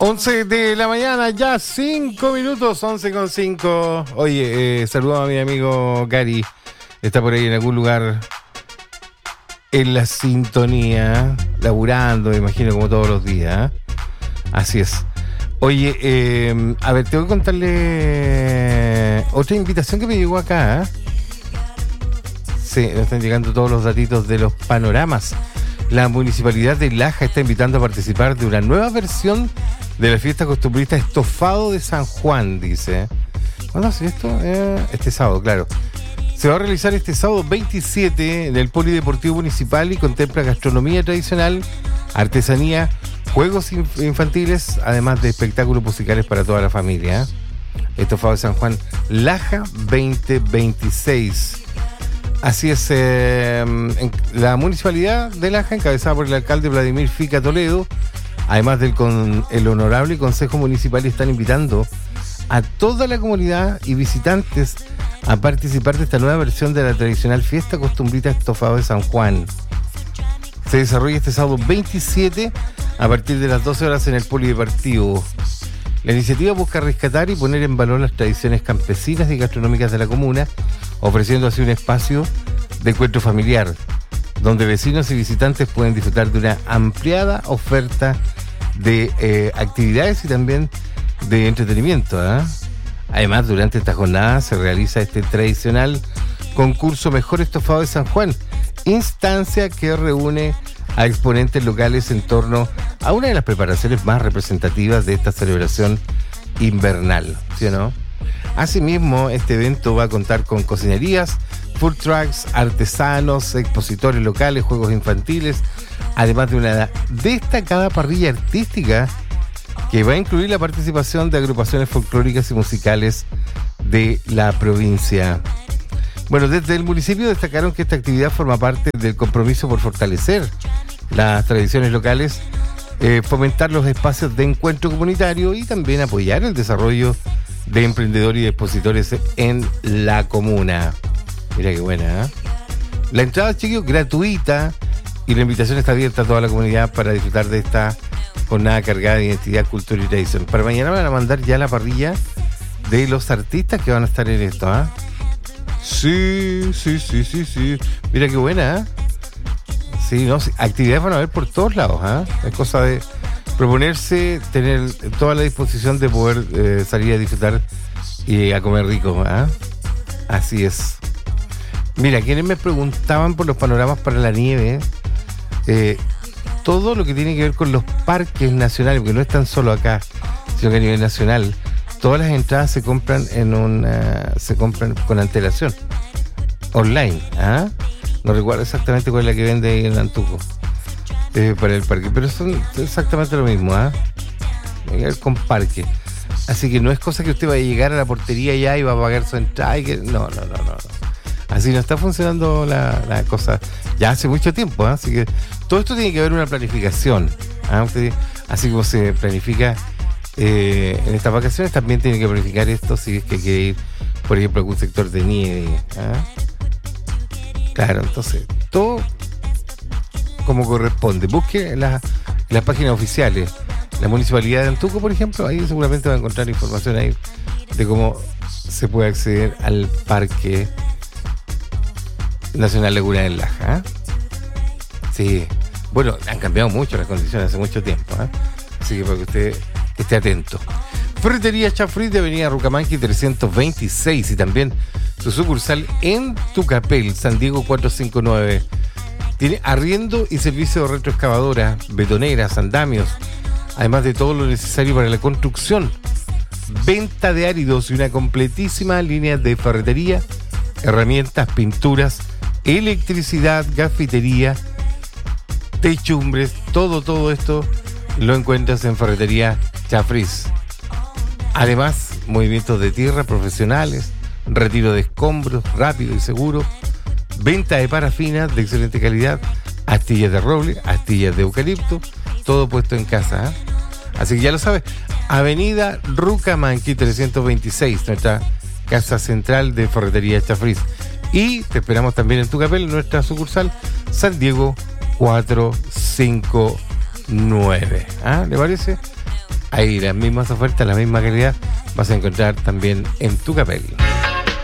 11 de la mañana, ya 5 minutos, 11:05. Oye, saludo a mi amigo Gary. Está por ahí en algún lugar en la sintonía, laburando, me imagino, como todos los días. Así es. Oye, a ver, tengo que contarle otra invitación que me llegó acá. Sí, me están llegando todos los datitos de los panoramas. La Municipalidad de Laja está invitando a participar de una nueva versión de la fiesta costumbrista Estofado de San Juan, dice. ¿Cuándo hace esto? Este sábado, claro. Se va a realizar este sábado 27 en el Polideportivo Municipal y contempla gastronomía tradicional, artesanía, juegos infantiles, además de espectáculos musicales para toda la familia. Estofado de San Juan, Laja 2026. Así es, la Municipalidad de Laja, encabezada por el alcalde Vladimir Fica Toledo, además del el honorable Consejo Municipal, están invitando a toda la comunidad y visitantes a participar de esta nueva versión de la tradicional fiesta costumbrista Estofado de San Juan. Se desarrolla este sábado 27 a partir de las 12 horas en el Polideportivo. La iniciativa busca rescatar y poner en valor las tradiciones campesinas y gastronómicas de la comuna, ofreciendo así un espacio de encuentro familiar, donde vecinos y visitantes pueden disfrutar de una ampliada oferta de actividades y también de entretenimiento. Además, durante esta jornada se realiza este tradicional concurso Mejor Estofado de San Juan, instancia que reúne a exponentes locales en torno a una de las preparaciones más representativas de esta celebración invernal, ¿sí o no? Asimismo, este evento va a contar con cocinerías, food trucks, artesanos, expositores locales, juegos infantiles, además de una destacada parrilla artística que va a incluir la participación de agrupaciones folclóricas y musicales de la provincia. Bueno, desde el municipio destacaron que esta actividad forma parte del compromiso por fortalecer las tradiciones locales, fomentar los espacios de encuentro comunitario y también apoyar el desarrollo de emprendedores y expositores en la comuna. Mira qué buena, ¿eh? La entrada, chiquillos, gratuita, y la invitación está abierta a toda la comunidad para disfrutar de esta jornada cargada de identidad, cultura y tradición. Para mañana van a mandar ya la parrilla de los artistas que van a estar en esto, ¿ah? Sí. Mira qué buena, ¿eh? Sí, no, sí, actividades van a haber por todos lados, ¿ah? Es cosa de proponerse, tener toda la disposición de poder salir a disfrutar y a comer rico, ¿ah? Así es. Mira, quienes me preguntaban por los panoramas para la nieve, todo lo que tiene que ver con los parques nacionales, porque no es tan solo acá, sino que a nivel nacional, todas las entradas se compran se compran con antelación, online, ¿ah? No recuerdo exactamente cuál es la que vende ahí en Antuco, para el parque, pero son exactamente lo mismo, ¿ah? Con parque. Así que no es cosa que usted vaya a llegar a la portería ya y va a pagar su entrada. No. Así no está funcionando la cosa ya hace mucho tiempo, ¿eh? Así que todo esto tiene que haber una planificación, ¿eh? Así como se planifica en estas vacaciones, también tiene que planificar esto si es que quiere ir, por ejemplo, a algún sector de nieve, ¿eh? Claro, entonces, todo como corresponde. Busque las páginas oficiales. La Municipalidad de Antuco, por ejemplo, ahí seguramente va a encontrar información ahí de cómo se puede acceder al Parque Nacional Laguna del Laja, ¿eh? Sí. Bueno, han cambiado mucho las condiciones hace mucho tiempo, ¿eh? Así que para que usted esté atento. Ferretería Chafriz de Avenida Rucamanqui 326 y también su sucursal en Tucapel, San Diego 459. Tiene arriendo y servicio de retroexcavadora, betoneras, andamios, además de todo lo necesario para la construcción, venta de áridos y una completísima línea de ferretería, herramientas, pinturas, electricidad, gafitería, techumbres, todo esto lo encuentras en Ferretería Chafriz. Además, movimientos de tierra profesionales, retiro de escombros rápido y seguro, venta de parafinas de excelente calidad, astillas de roble, astillas de eucalipto, todo puesto en casa, ¿eh? Así que ya lo sabes, Avenida Rucamanqui 326, nuestra casa central de Ferretería Chafriz. Y te esperamos también en Tucapel, nuestra sucursal San Diego 459. ¿Ah? ¿Le parece? Ahí las mismas ofertas, la misma calidad vas a encontrar también en Tucapel.